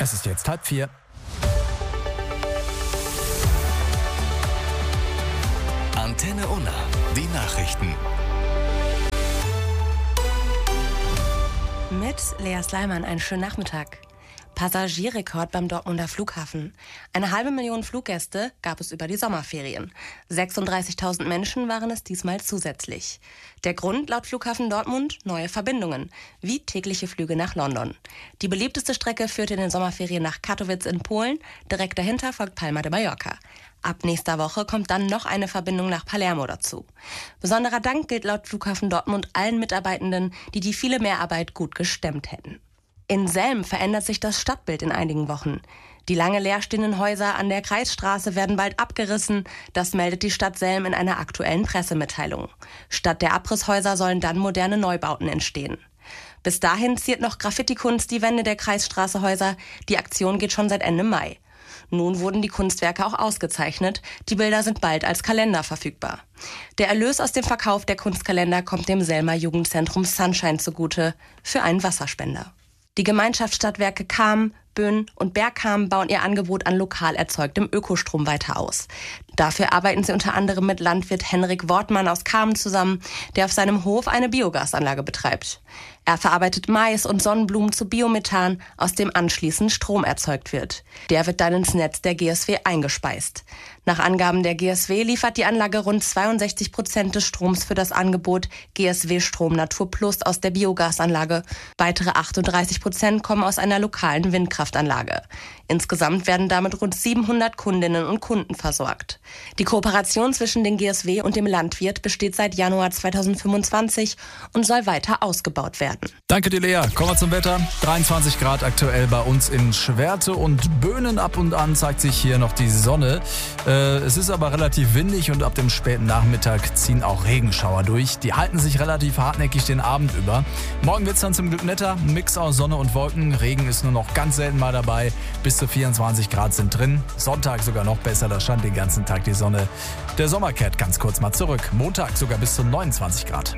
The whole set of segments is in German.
Es ist jetzt 3:30. Antenne Unna, die Nachrichten. Mit Lea Sleiman einen schönen Nachmittag. Passagierrekord beim Dortmunder Flughafen. 500.000 Fluggäste gab es über die Sommerferien. 36.000 Menschen waren es diesmal zusätzlich. Der Grund laut Flughafen Dortmund: neue Verbindungen, wie tägliche Flüge nach London. Die beliebteste Strecke führt in den Sommerferien nach Katowice in Polen. Direkt dahinter folgt Palma de Mallorca. Ab nächster Woche kommt dann noch eine Verbindung nach Palermo dazu. Besonderer Dank gilt laut Flughafen Dortmund allen Mitarbeitenden, die die viele Mehrarbeit gut gestemmt hätten. In Selm verändert sich das Stadtbild in einigen Wochen. Die lange leerstehenden Häuser an der Kreisstraße werden bald abgerissen. Das meldet die Stadt Selm in einer aktuellen Pressemitteilung. Statt der Abrisshäuser sollen dann moderne Neubauten entstehen. Bis dahin ziert noch Graffiti-Kunst die Wände der Kreisstraße-Häuser. Die Aktion geht schon seit Ende Mai. Nun wurden die Kunstwerke auch ausgezeichnet. Die Bilder sind bald als Kalender verfügbar. Der Erlös aus dem Verkauf der Kunstkalender kommt dem Selmer Jugendzentrum Sunshine zugute für einen Wasserspender. Die Gemeinschaftsstadtwerke Cham, Böhn und Bergcham bauen ihr Angebot an lokal erzeugtem Ökostrom weiter aus. Dafür arbeiten sie unter anderem mit Landwirt Henrik Wortmann aus Cham zusammen, der auf seinem Hof eine Biogasanlage betreibt. Er verarbeitet Mais und Sonnenblumen zu Biomethan, aus dem anschließend Strom erzeugt wird. Der wird dann ins Netz der GSW eingespeist. Nach Angaben der GSW liefert die Anlage rund 62% des Stroms für das Angebot GSW Strom Natur Plus aus der Biogasanlage. Weitere 38% kommen aus einer lokalen Windkraftanlage. Insgesamt werden damit rund 700 Kundinnen und Kunden versorgt. Die Kooperation zwischen den GSW und dem Landwirt besteht seit Januar 2025 und soll weiter ausgebaut werden. Danke dir, Lea. Kommen wir zum Wetter. 23 Grad aktuell bei uns in Schwerte und Böhnen. Ab und an zeigt sich hier noch die Sonne. Es ist aber relativ windig und ab dem späten Nachmittag ziehen auch Regenschauer durch. Die halten sich relativ hartnäckig den Abend über. Morgen wird es dann zum Glück netter. Ein Mix aus Sonne und Wolken. Regen ist nur noch ganz selten mal dabei. Bis zu 24 Grad sind drin. Sonntag sogar noch besser. Da scheint den ganzen Tag die Sonne. Der Sommer kehrt ganz kurz mal zurück. Montag sogar bis zu 29 Grad.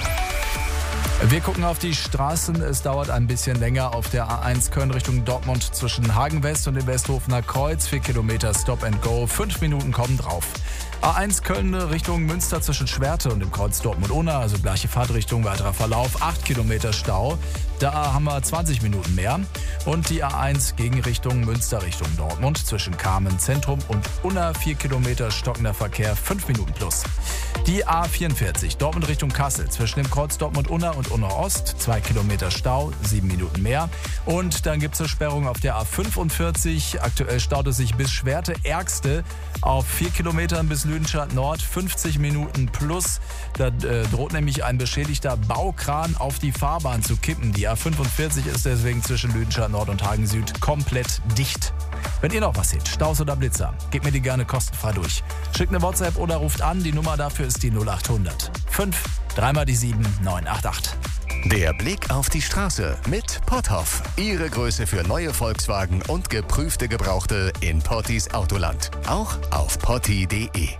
Wir gucken auf die Straßen. Es dauert ein bisschen länger auf der A1 Köln Richtung Dortmund zwischen Hagen West und dem Westhofener Kreuz. 4 Kilometer Stop and Go. 5 Minuten kommen drauf. A1 Köln Richtung Münster zwischen Schwerte und dem Kreuz Dortmund-Unna, also gleiche Fahrtrichtung, weiterer Verlauf, 8 Kilometer Stau. Da haben wir 20 Minuten mehr. Und die A1 Gegenrichtung Münster Richtung Dortmund zwischen Kamen Zentrum und Unna, 4 Kilometer stockender Verkehr, 5 Minuten plus. Die A44 Dortmund Richtung Kassel zwischen dem Kreuz Dortmund-Unna und Unna Ost, 2 Kilometer Stau, 7 Minuten mehr. Und dann gibt es eine Sperrung auf der A45. Aktuell staut es sich bis Schwerte-Ärgste auf 4 Kilometern bis Lüdenscheid Nord, 50 Minuten plus. Da droht nämlich ein beschädigter Baukran auf die Fahrbahn zu kippen. Die A45 ist deswegen zwischen Lüdenscheid Nord und Hagen Süd komplett dicht. Wenn ihr noch was seht, Staus oder Blitzer, gebt mir die gerne kostenfrei durch. Schickt eine WhatsApp oder ruft an. Die Nummer dafür ist die 0800 5 3 mal die 7 988. Der Blick auf die Straße mit Potthoff. Ihre Größe für neue Volkswagen und geprüfte Gebrauchte in Pottis Autoland. Auch auf potti.de.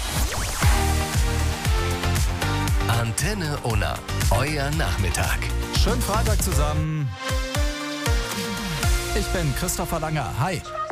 Antenne Unna. Euer Nachmittag. Schönen Freitag zusammen. Ich bin Christopher Langer. Hi.